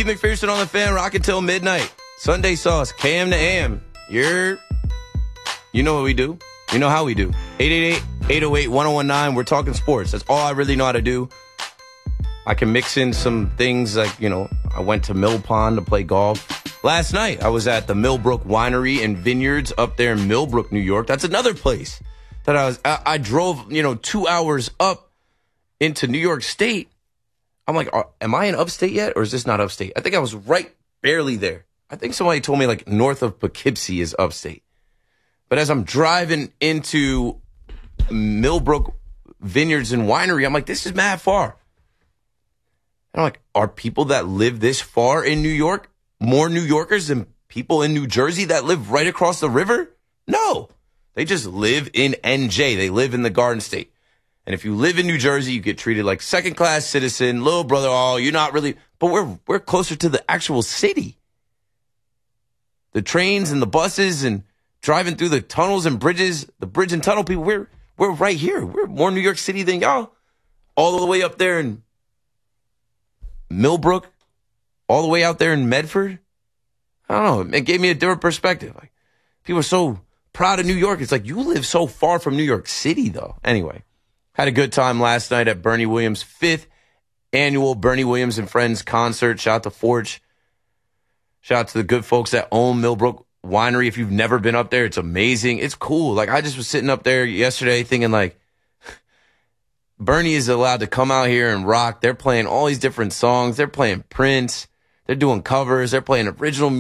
Keith McPherson on the Fan, rock until midnight. Sunday Sauce, KM to AM. You know what we do. You know how we do. 888-808-1019. We're talking sports. That's all I really know how to do. I can mix in some things like, I went to Mill Pond to play golf. Last night, I was at the Millbrook Winery and Vineyards up there in Millbrook, New York. That's another place that I drove, 2 hours up into New York State. I'm like, am I in upstate yet, or is this not upstate? I think I was right barely there. I think somebody told me like north of Poughkeepsie is upstate. But as I'm driving into Millbrook Vineyards and Winery, I'm like, this is mad far. And I'm like, are people that live this far in New York more New Yorkers than people in New Jersey that live right across the river? No. They just live in NJ. They live in the Garden State. And if you live in New Jersey, you get treated like second-class citizen, little brother, you're not really. But we're closer to the actual city. The trains and the buses and driving through the tunnels and bridges, the bridge and tunnel people, we're right here. We're more New York City than y'all. All the way up there in Millbrook, all the way out there in Medford. I don't know. It gave me a different perspective. Like, people are so proud of New York. It's like, you live so far from New York City, though. Anyway, had a good time last night at Bernie Williams' 5th annual Bernie Williams and Friends concert. Shout out to Forge. Shout out to the good folks that own Millbrook Winery. If you've never been up there, it's amazing. It's cool. Like, I just was sitting up there yesterday thinking, like, Bernie is allowed to come out here and rock. They're playing all these different songs. They're playing Prince. They're doing covers. They're playing original